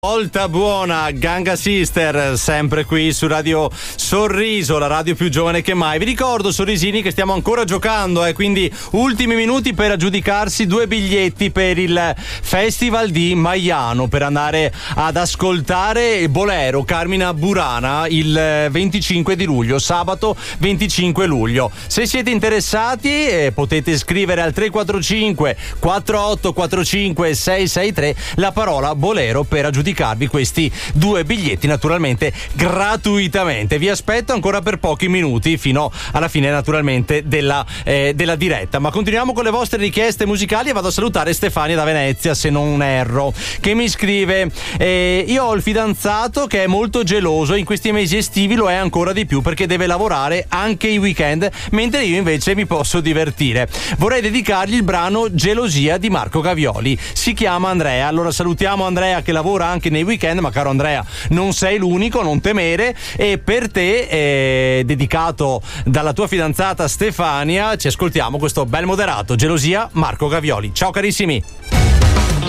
Volta buona, Ganga Sister, sempre qui su Radio Sorriso, la radio più giovane che mai. Vi ricordo, sorrisini, che stiamo ancora giocando, quindi ultimi minuti per aggiudicarsi 2 biglietti per il Festival di Maiano, per andare ad ascoltare Bolero Carmina Burana il 25 di luglio, sabato 25 luglio. Se siete interessati potete scrivere al 345 4845 663 la parola Bolero per aggiudicarvi questi 2 biglietti, naturalmente gratuitamente. Vi aspetto ancora per pochi minuti fino alla fine, naturalmente, della diretta. Ma continuiamo con le vostre richieste musicali e vado a salutare Stefania da Venezia, se non erro, che mi scrive: io ho il fidanzato che è molto geloso, in questi mesi estivi lo è ancora di più perché deve lavorare anche i weekend, mentre io invece mi posso divertire. Vorrei dedicargli il brano Gelosia di Marco Gavioli. Si chiama Andrea. Allora salutiamo Andrea, che lavora anche nei weekend, ma caro Andrea, non sei l'unico, non temere, e per te, dedicato dalla tua fidanzata Stefania, ci ascoltiamo questo bel moderato, Gelosia, Marco Gavioli. Ciao carissimi.